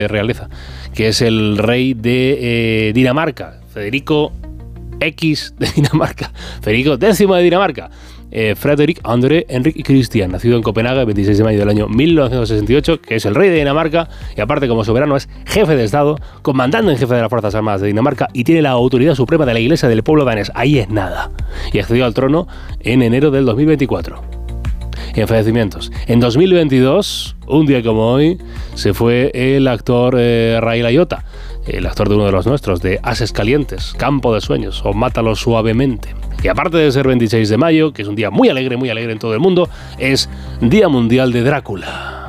realeza, que es el rey de Dinamarca, Federico X de Dinamarca, Federico X de Dinamarca. Frederik André Henrik Christian, nacido en Copenhague el 26 de mayo del año 1968, que es el rey de Dinamarca y aparte como soberano es jefe de Estado, comandante en jefe de las Fuerzas Armadas de Dinamarca y tiene la autoridad suprema de la Iglesia del pueblo danés. Ahí es nada. Y accedió al trono en enero del 2024. En fallecimientos. En 2022, un día como hoy, se fue el actor Ray Liotta, el actor de uno de los nuestros, de Ases Calientes, Campo de Sueños o Mátalo Suavemente. Y aparte de ser 26 de mayo, que es un día muy alegre en todo el mundo, es Día Mundial de Drácula.